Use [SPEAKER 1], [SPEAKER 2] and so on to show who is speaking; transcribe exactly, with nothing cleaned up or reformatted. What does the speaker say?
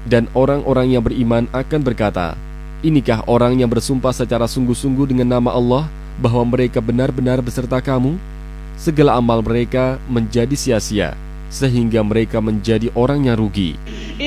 [SPEAKER 1] Dan orang-orang yang beriman akan berkata, inikah orang yang bersumpah secara sungguh-sungguh dengan nama Allah bahwa mereka benar-benar beserta kamu? Segala amal mereka menjadi sia-sia, sehingga mereka menjadi orang yang rugi.